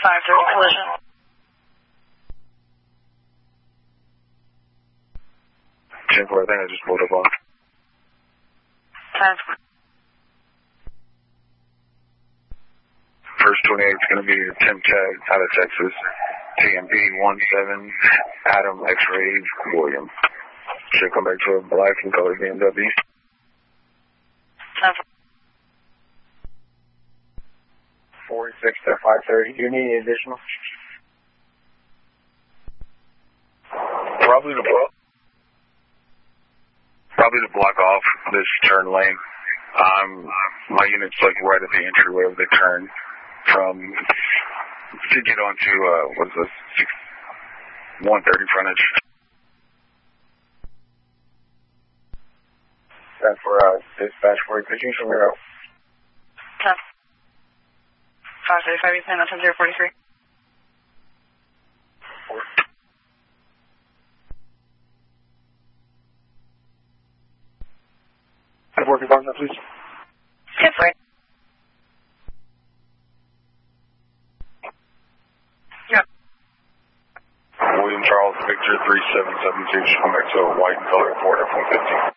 530 collision. 10-4, I think I just pulled up on. 10-4. First 28 is going to be Tim Tag out of Texas. TMP 17 Adam X-Ray William. Should come back to a black and colored BMW. 10-4. 46 to 530. Do you need any additional? Probably to block off this turn lane. My unit's like right at the entryway of the turn to get onto, what's this, 130 frontage. That's for dispatch for you. Could you from your 10. 535, you plan on 10-043. I've worked on that, please. 10-4. Yep. William Charles Victor 3772. Should come back to a white and colored Ford F-150.